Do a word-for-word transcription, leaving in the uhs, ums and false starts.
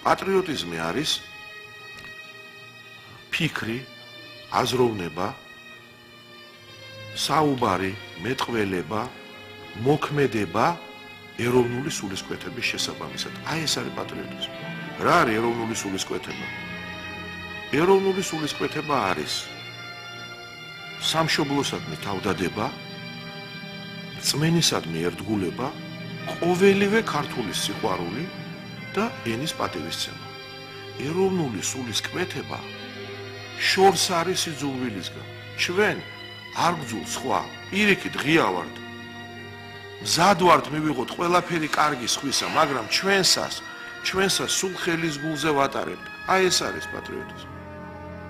პატრიოტიზმი არის ფიქრი, აზროვნება, საუბარი, მეტყველება, მოქმედება ეროვნული სულისკვეთების შესაბამისად. აი ეს არის პატრიოტიზმი. რა არის ეროვნული სულისკვეთება? ეროვნული სულისკვეთება არის სამშობლოსადმი თავდადება, წმენისადმი ერთგულება, ყოველივე ქართულის სიყვარული და ენის პატივისცემა. ეროვნული სულისკვეთება შორს არის სიძულვილისგან. ჩვენ არ გძულს სხვა, პირიქით ღია ვართ. მზად ვართ მივიღოთ ყველაფერი კარგი სხვისა, მაგრამ ჩვენსას, ჩვენსას სულ ხელის გულზე ვატარებთ. აი ეს არის პატრიოტიზმი.